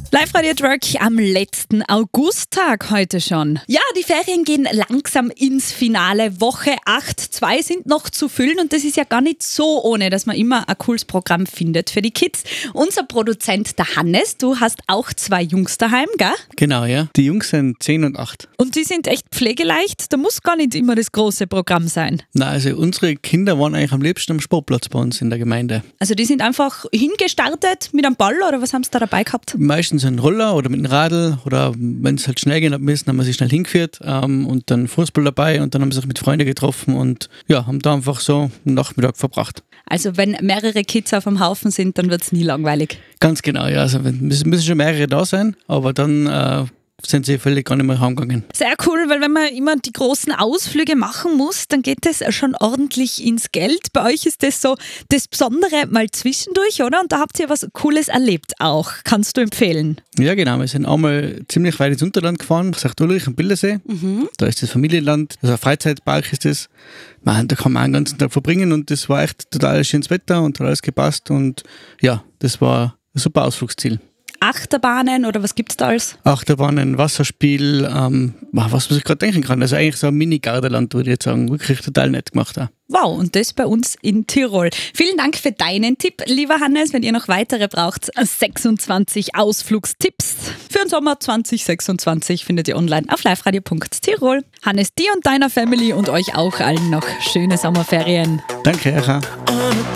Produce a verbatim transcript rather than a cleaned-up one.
Live-Radio Truck am letzten Augusttag heute schon. Ja, die Ferien gehen langsam ins Finale. Woche acht, zwei sind noch zu füllen und das ist ja gar nicht so ohne, dass man immer ein cooles Programm findet für die Kids. Unser Produzent, der Hannes, du hast auch zwei Jungs daheim, gell? Genau, ja. Die Jungs sind zehn und acht. Und die sind echt pflegeleicht, da muss gar nicht immer das große Programm sein. Na, also unsere Kinder waren eigentlich am liebsten am Sportplatz bei uns in der Gemeinde. Also die sind einfach hingestartet mit einem Ball oder was haben sie da dabei gehabt? Meistens ein Roller oder mit einem Radl oder wenn es halt schnell gehen hat müssen, haben wir sie schnell hingeführt ähm, und dann Fußball dabei und dann haben sie sich mit Freunden getroffen und ja, haben da einfach so einen Nachmittag verbracht. Also wenn mehrere Kids auf dem Haufen sind, dann wird es nie langweilig. Ganz genau, ja. Also es müssen schon mehrere da sein, aber dann äh, sind sie völlig gar nicht mehr heimgegangen. Sehr cool, weil wenn man immer die großen Ausflüge machen muss, dann geht das schon ordentlich ins Geld. Bei euch ist das so das Besondere mal zwischendurch, oder? Und da habt ihr was Cooles erlebt auch. Kannst du empfehlen? Ja, genau. Wir sind einmal ziemlich weit ins Unterland gefahren, Sankt Ulrich am Bildersee. Mhm. Da ist das Familienland, also ein Freizeitpark ist das. Man, da kann man einen ganzen Tag verbringen und das war echt total schönes Wetter und hat alles gepasst und ja, das war ein super Ausflugsziel. Achterbahnen oder was gibt's da alles? Achterbahnen, Wasserspiel, ähm, was man sich gerade denken kann. Also eigentlich so ein Mini-Gardaland, würde ich jetzt sagen. Wirklich total nett gemacht auch. Wow, und das bei uns in Tirol. Vielen Dank für deinen Tipp, lieber Hannes. Wenn ihr noch weitere braucht, sechsundzwanzig Ausflugstipps für den Sommer zwanzig sechsundzwanzig findet ihr online auf liveradio punkt tirol. Hannes, dir und deiner Family und euch auch allen noch schöne Sommerferien. Danke, Echa.